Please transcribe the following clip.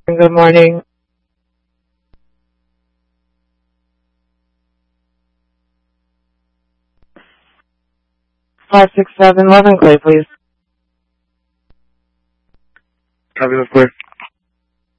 Good morning. 567 Loving Clay, please. Copy, that's clear.